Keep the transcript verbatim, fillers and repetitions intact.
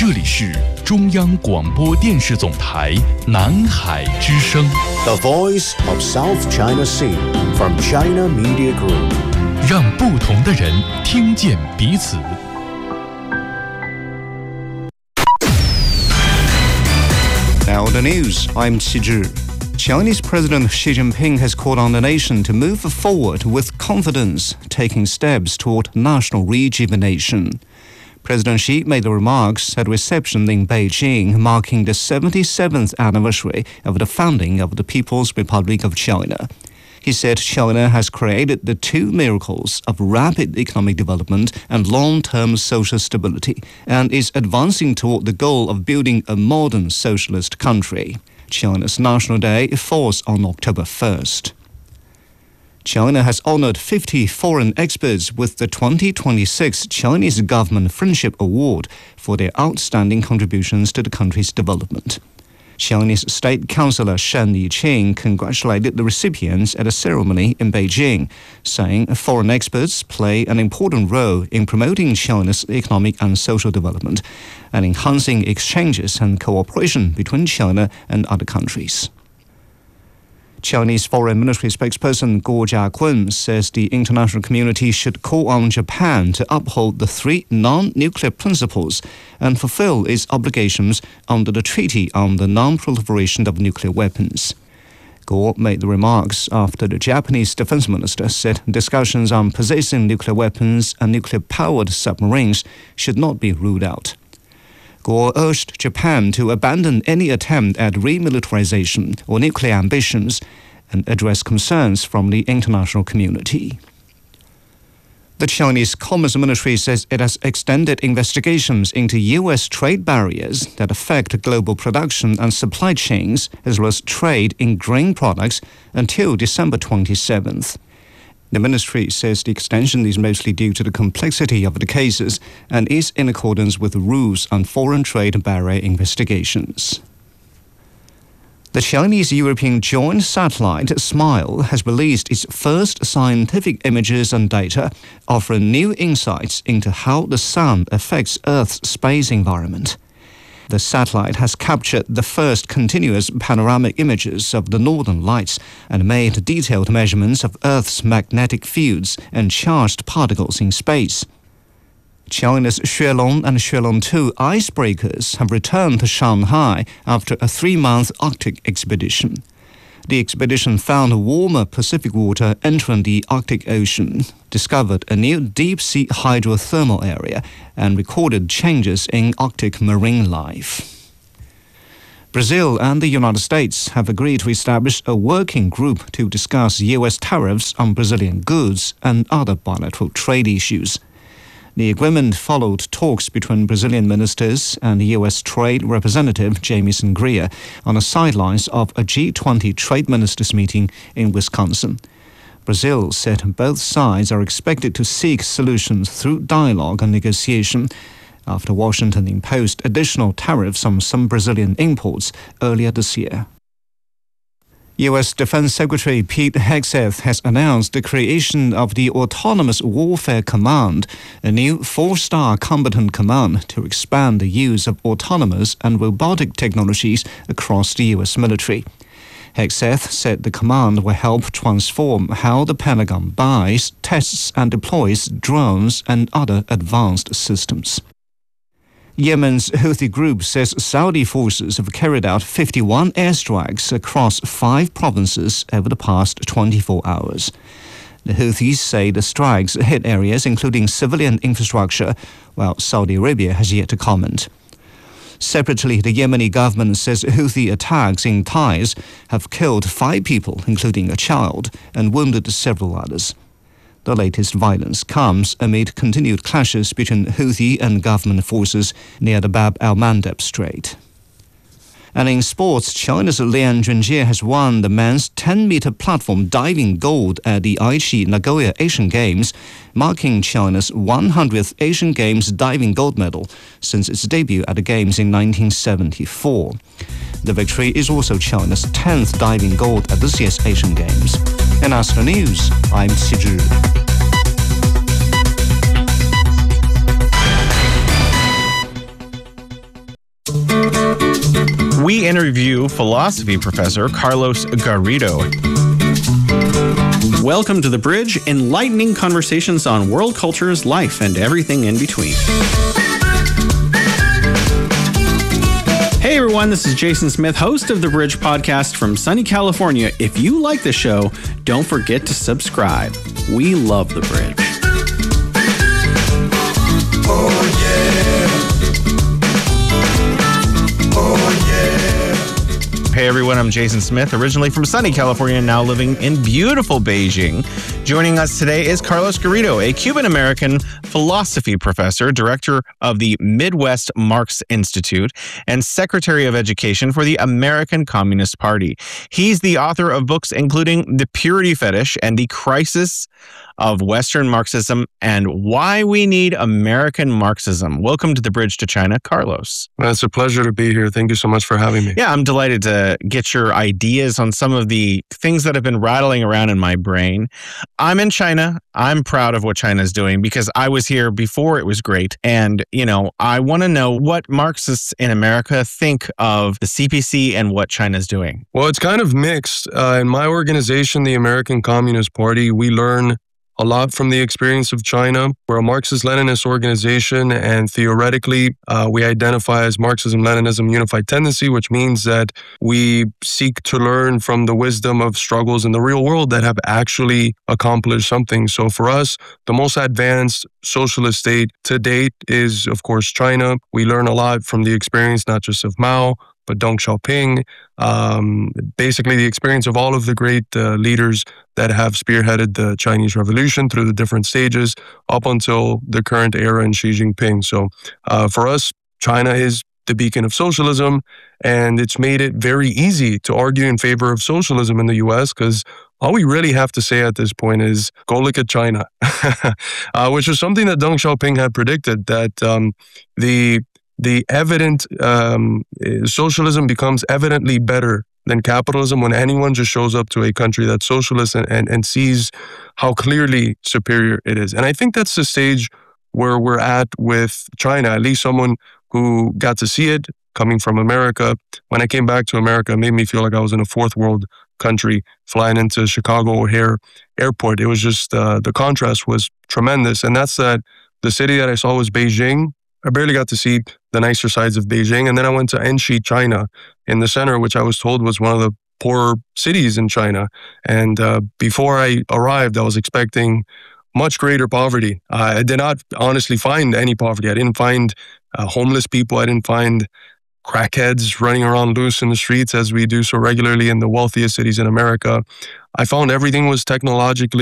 这里是中央广播电视总台南海之声 The Voice of South China Sea from China Media Group， 让不同的人听见彼此。 Now the news, I'm Qi Zhi. Chinese President Xi Jinping has called on the nation to move forward with confidence, taking steps toward national rejuvenation. President Xi made the remarks at a reception in Beijing marking the seventy-seventh anniversary of the founding of the People's Republic of China. He said China has created the two miracles of rapid economic development and long-term social stability, and is advancing toward the goal of building a modern socialist country. China's National Day falls on October first. China has honored fifty foreign experts with the twenty twenty-six Chinese Government Friendship Award for their outstanding contributions to the country's development. Chinese State Councillor Shan Yiqing congratulated the recipients at a ceremony in Beijing, saying foreign experts play an important role in promoting China's economic and social development and enhancing exchanges and cooperation between China and other countries. Chinese Foreign Ministry spokesperson Guo Jiakun says the international community should call on Japan to uphold the three non-nuclear principles and fulfill its obligations under the Treaty on the Non-Proliferation of Nuclear Weapons. Guo made the remarks after the Japanese defense minister said discussions on possessing nuclear weapons and nuclear-powered submarines should not be ruled out. Guo urged Japan to abandon any attempt at remilitarization or nuclear ambitions and address concerns from the international community. The Chinese Commerce Ministry says it has extended investigations into U S trade barriers that affect global production and supply chains, as well as trade in grain products, until December twenty-seventh. The ministry says the extension is mostly due to the complexity of the cases and is in accordance with rules on foreign trade barrier investigations. The Chinese-European joint satellite SMILE has released its first scientific images and data, offering new insights into how the sun affects Earth's space environment. The satellite has captured the first continuous panoramic images of the northern lights and made detailed measurements of Earth's magnetic fields and charged particles in space. China's Xuelong and Xuelong two icebreakers have returned to Shanghai after a three-month Arctic expedition. The expedition found warmer Pacific water entering the Arctic Ocean, discovered a new deep-sea hydrothermal area, and recorded changes in Arctic marine life. Brazil and the United States have agreed to establish a working group to discuss U S tariffs on Brazilian goods and other bilateral trade issues. The agreement followed talks between Brazilian ministers and U S Trade Representative Jamieson Greer on the sidelines of a G twenty trade ministers meeting in Wisconsin. Brazil said both sides are expected to seek solutions through dialogue and negotiation after Washington imposed additional tariffs on some Brazilian imports earlier this year. U S Defense Secretary Pete Hegseth has announced the creation of the Autonomous Warfare Command, a new four-star combatant command to expand the use of autonomous and robotic technologies across the U S military. Hegseth said the command will help transform how the Pentagon buys, tests and deploys drones and other advanced systems. Yemen's Houthi group says Saudi forces have carried out fifty-one airstrikes across five provinces over the past twenty-four hours. The Houthis say the strikes hit areas including civilian infrastructure, while Saudi Arabia has yet to comment. Separately, the Yemeni government says Houthi attacks in Taiz have killed five people, including a child, and wounded several others. The latest violence comes amid continued clashes between Houthi and government forces near the Bab el-Mandeb Strait. And in sports, China's Lian Junjie has won the men's ten-meter platform diving gold at the Aichi Nagoya Asian Games, marking China's one hundredth Asian Games diving gold medal since its debut at the Games in nineteen seventy-four. The victory is also China's tenth diving gold at this year's Asian Games. And as for news, I'm Qi Zhi. we interview philosophy professor Carlos Garrido. Welcome to The Bridge, enlightening conversations on world cultures, life, and everything in between. Hey everyone, this is Jason Smith, host of The Bridge podcast from sunny California. If you like the show, don't forget to subscribe. We love The Bridge. Oh yeah. Oh yeah. Hey everyone, I'm Jason Smith, originally from sunny California, now living in beautiful Beijing. Joining us today is Carlos Garrido, a Cuban-American philosophy professor, director of the Midwest Marx Institute, and Secretary of Education for the American Communist Party. He's the author of books including The Purity Fetish and The Crisis of Western Marxism and Why We Need American Marxism. Welcome to The Bridge to China, Carlos. Well, it's a pleasure to be here. Thank you so much for having me. Yeah, I'm delighted to get your ideas on some of the things that have been rattling around in my brain. I'm in China. I'm proud of what China's doing because I was here before it was great. And, you know, I want to know what Marxists in America think of the C P C and what China's doing. Well, it's kind of mixed. Uh, in my organization, the American Communist Party, we learn a lot from the experience of China. We're a Marxist-Leninist organization, and theoretically, uh, we identify as Marxism-Leninism Unified Tendency, which means that we seek to learn from the wisdom of struggles in the real world that have actually accomplished something. So for us, the most advanced socialist state to date is, of course, China. We learn a lot from the experience, not just of Mao, but Deng Xiaoping, um, basically the experience of all of the great uh, leaders that have spearheaded the Chinese Revolution through the different stages up until the current era in Xi Jinping. So uh, for us, China is the beacon of socialism, and it's made it very easy to argue in favor of socialism in the U S because all we really have to say at this point is go look at China, uh, which is something that Deng Xiaoping had predicted, that um, the The evident um, socialism becomes evidently better than capitalism when anyone just shows up to a country that's socialist and, and, and sees how clearly superior it is. And I think that's the stage where we're at with China, at least someone who got to see it coming from America. When I came back to America, it made me feel like I was in a fourth world country flying into Chicago O'Hare Airport. It was just, uh, the contrast was tremendous. And that's that the city that I saw was Beijing. I barely got to see the nicer sides of Beijing. And then I went to Enshi, China, in the center, which I was told was one of the poorer cities in China. And uh, before I arrived, I was expecting much greater poverty. Uh, I did not honestly find any poverty. I didn't find uh, homeless people. I didn't find crackheads running around loose in the streets as we do so regularly in the wealthiest cities in America. I found everything was technologically